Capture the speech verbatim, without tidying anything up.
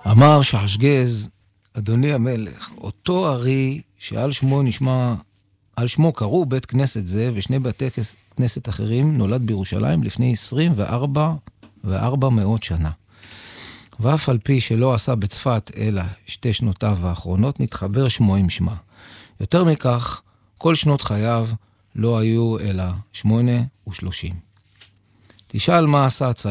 אמר שחשגז, אדוני המלך, אותו ארי שעל שמו נשמע, על שמו קראו בית כנסת זה ושני בתי כנסת אחרים, נולד בירושלים לפני עשרים וארבע וארבע מאות שנה. ואף על פי שלא עשה בצפת אלא שתי שנותיו האחרונות, נתחבר שמו עם שמה. יותר מכך, כל שנות חייו לא היו אלא שמונה ושלושים. תשאל מה עשה הצעיר.